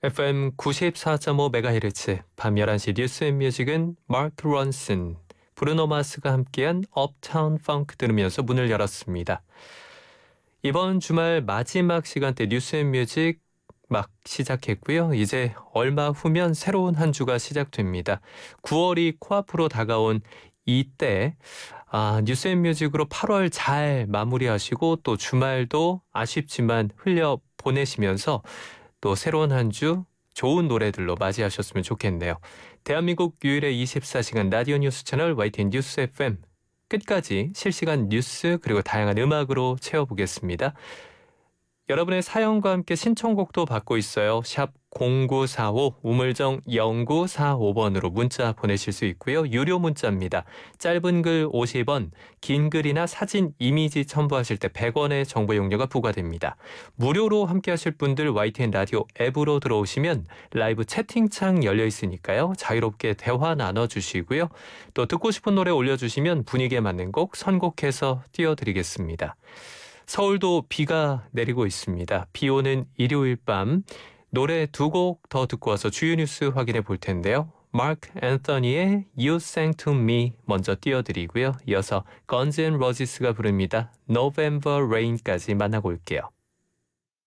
FM 94.5MHz 밤 11시 뉴스앤뮤직은 마크 론슨, 브루노 마스가 함께한 업타운 펑크 들으면서 문을 열었습니다. 이번 주말 마지막 시간대 뉴스앤뮤직 막 시작했고요. 이제 얼마 후면 새로운 한 주가 시작됩니다. 9월이 코앞으로 다가온 이때 뉴스앤뮤직으로 8월 잘 마무리하시고 또 주말도 아쉽지만 흘려 보내시면서 또 새로운 한 주 좋은 노래들로 맞이하셨으면 좋겠네요. 대한민국 유일의 24시간 라디오 뉴스 채널 YTN 뉴스 FM 끝까지 실시간 뉴스 그리고 다양한 음악으로 채워보겠습니다. 여러분의 사연과 함께 신청곡도 받고 있어요. 샵 0945 우물정 0945번으로 문자 보내실 수 있고요. 유료 문자입니다. 짧은 글 50원, 긴 글이나 사진, 이미지 첨부하실 때 100원의 정보 용료가 부과됩니다. 무료로 함께 하실 분들 YTN 라디오 앱으로 들어오시면 라이브 채팅창 열려 있으니까요. 자유롭게 대화 나눠주시고요. 또 듣고 싶은 노래 올려주시면 분위기에 맞는 곡 선곡해서 띄워드리겠습니다. 서울도 비가 내리고 있습니다. 비 오는 일요일 밤 노래 두 곡 더 듣고 와서 주요 뉴스 확인해 볼 텐데요. 마크 앤서니의 You Sang to Me 먼저 띄워드리고요. 이어서 건즈 앤 로지스가 부릅니다. November Rain까지 만나고 올게요.